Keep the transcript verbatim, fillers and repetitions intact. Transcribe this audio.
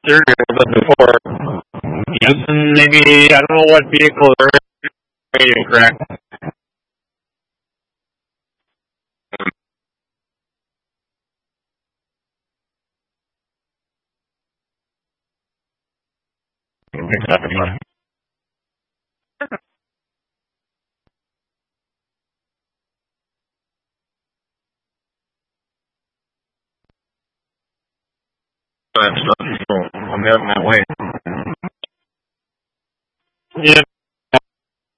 there before. Using maybe, I don't know what vehicle they're in, correct? Exactly. That's not, so I'm heading that way.